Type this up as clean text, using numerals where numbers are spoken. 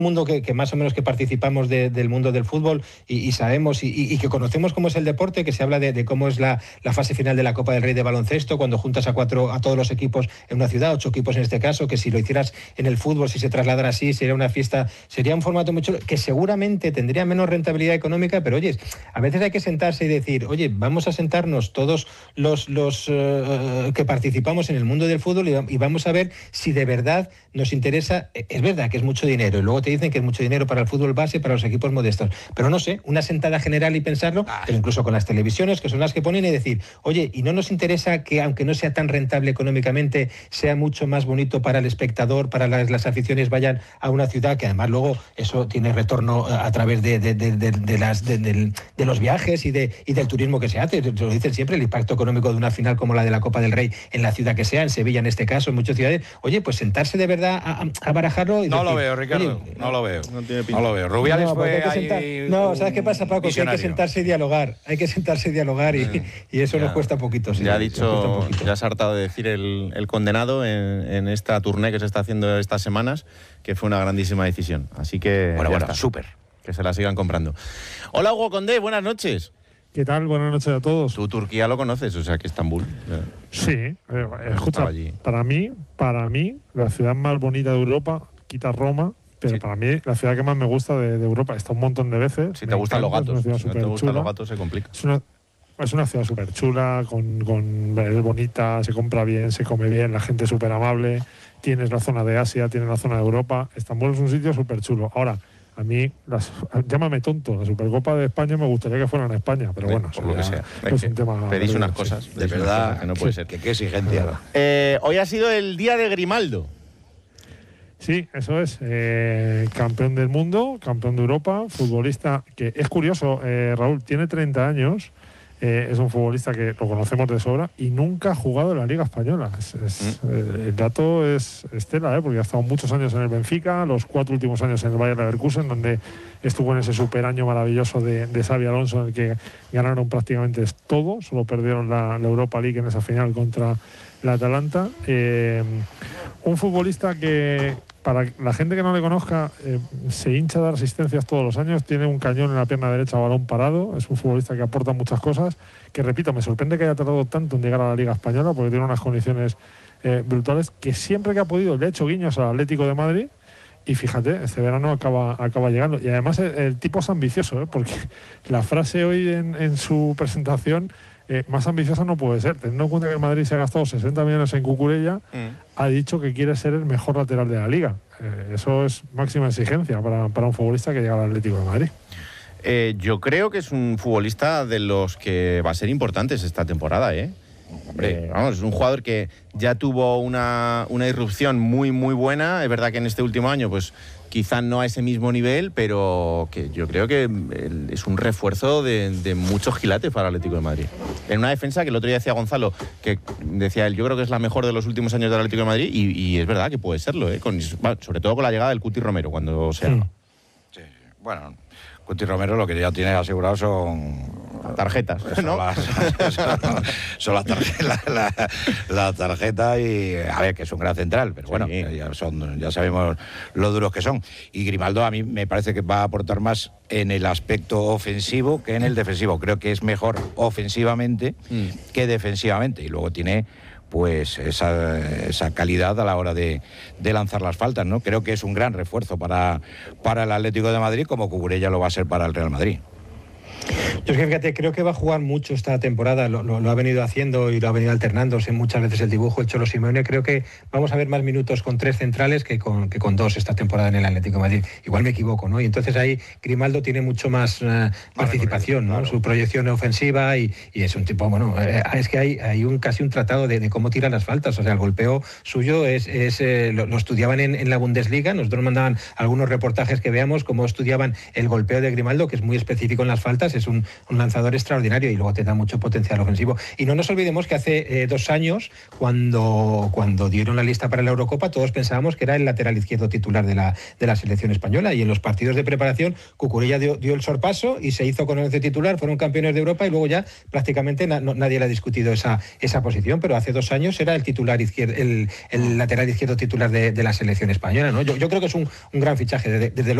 mundo que más o menos que participamos del mundo del fútbol y sabemos y que conocemos cómo es el deporte, que se habla de cómo es la fase final de la Copa del Rey de baloncesto, cuando juntas a todos los equipos en una ciudad, 8 equipos en este caso, que si lo hicieras en el fútbol, si se trasladara así, sería una fiesta, sería un formato muy chulo, que seguramente tendría menos rentabilidad económica, pero oye, a veces hay que sentarse y decir, oye, vamos a sentarnos todos los que participamos en el mundo del fútbol y vamos a ver si de verdad nos interesa. Es verdad que es mucho dinero y luego te dicen que es mucho dinero para el fútbol base, para los equipos modestos, pero no sé, una sentada general y pensarlo, pero incluso con las televisiones que son las que ponen, y decir, oye, ¿y no nos interesa que aunque no sea tan rentable económicamente, sea mucho más bonito para el espectador, para las aficiones vayan a una ciudad que además luego eso tiene retorno a través de los viajes y del turismo que se hace? Lo dicen siempre, el impacto económico de una final como la de la Copa del Rey en la ciudad que sea, en Sevilla en este caso, en muchas ciudades. Oye, pues sentarse de verdad a barajarlo y no decir, lo veo, Ricardo, oye, no lo veo. No lo veo. Rubiales fue ahí. No, ¿sabes qué pasa, Paco? Que hay que sentarse y dialogar. Hay que sentarse y dialogar y eso nos cuesta poquito. Sí, ya ha dicho, ya se ha hartado de decir el condenado en esta tournée que se está haciendo estas semanas, que fue una grandísima decisión. Así que bueno, súper. Que se la sigan comprando. Hola, Hugo Condé, buenas noches. ¿Qué tal? Buenas noches a todos. Tú Turquía lo conoces, o sea que Estambul. Sí, escucha, para mí, la ciudad más bonita de Europa, quita Roma, pero para mí la ciudad que más me gusta de Europa, está un montón de veces. Si te gustan los gatos, si no te gustan los gatos se complica. Es una ciudad súper chula, es bonita, se compra bien, se come bien, la gente es súper amable, tienes la zona de Asia, tienes la zona de Europa. Estambul es un sitio súper chulo. Ahora, a mí, llámame tonto, la Supercopa de España me gustaría que fueran a España, pero bueno, por lo que sea. Es un tema. Pedís unas cosas, de verdad, que no puede ser. Qué exigencia. Hoy ha sido el día de Grimaldo. Sí, eso es. Campeón del mundo, campeón de Europa, futbolista que es curioso, Raúl, tiene 30 años. Es un futbolista que lo conocemos de sobra y nunca ha jugado en la Liga Española. El dato es estela, porque ha estado muchos años en el Benfica, los 4 últimos años en el Bayer Leverkusen, donde estuvo en ese super año maravilloso de Xabi Alonso, en el que ganaron prácticamente todo, solo perdieron la Europa League en esa final contra la Atalanta. Un futbolista que, para la gente que no le conozca, se hincha de dar asistencias todos los años, tiene un cañón en la pierna derecha a balón parado, es un futbolista que aporta muchas cosas, que repito, me sorprende que haya tardado tanto en llegar a la Liga Española, porque tiene unas condiciones brutales, que siempre que ha podido le ha hecho guiños al Atlético de Madrid, y fíjate, este verano acaba llegando. Y además el tipo es ambicioso, porque la frase hoy en su presentación, más ambiciosa no puede ser. Teniendo en cuenta que el Madrid se ha gastado 60 millones en Cucurella, ha dicho que quiere ser el mejor lateral de la Liga. Eso es máxima exigencia para un futbolista que llega al Atlético de Madrid. Yo creo que es un futbolista de los que va a ser importantes esta temporada, vamos, es un jugador que ya tuvo una irrupción muy muy buena. Es verdad que en este último año pues quizá no a ese mismo nivel, pero que yo creo que es un refuerzo de mucho gilate para el Atlético de Madrid. En una defensa que el otro día decía Gonzalo, que decía él, yo creo que es la mejor de los últimos años del Atlético de Madrid, y es verdad que puede serlo, sobre todo con la llegada del Cuti Romero, cuando sea. Sí, bueno, Cuti Romero lo que ya tiene asegurado son tarjetas, ¿no? Son la tarjeta y a ver, que es un gran central, pero bueno, ya sabemos lo duros que son. Y Grimaldo a mí me parece que va a aportar más en el aspecto ofensivo que en el defensivo. Creo que es mejor ofensivamente que defensivamente, y luego tiene pues esa calidad a la hora de lanzar las faltas, ¿no? Creo que es un gran refuerzo para el Atlético de Madrid, como Cucurella lo va a ser para el Real Madrid. Yo es que fíjate, creo que va a jugar mucho esta temporada, lo ha venido haciendo y lo ha venido alternándose muchas veces el dibujo, el Cholo Simeone. Creo que vamos a ver más minutos con 3 centrales que con 2 esta temporada en el Atlético de Madrid. Igual me equivoco, ¿no? Y entonces ahí Grimaldo tiene mucho más participación, ¿no? Claro. Su proyección ofensiva y es un tipo, bueno, es que hay casi un tratado de cómo tiran las faltas. O sea, el golpeo suyo lo estudiaban en la Bundesliga. Nosotros mandaban algunos reportajes que veamos cómo estudiaban el golpeo de Grimaldo, que es muy específico en las faltas. Es un un lanzador extraordinario y luego te da mucho potencial ofensivo. Y no nos olvidemos que hace 2 años, cuando dieron la lista para la Eurocopa, todos pensábamos que era el lateral izquierdo titular de la selección española, y en los partidos de preparación Cucurella dio el sorpaso y se hizo con el 11 titular, fueron campeones de Europa y luego ya prácticamente nadie le ha discutido esa posición, pero hace 2 años era el titular izquierdo, el lateral izquierdo titular de la selección española, ¿no? Yo creo que es un gran fichaje, desde luego.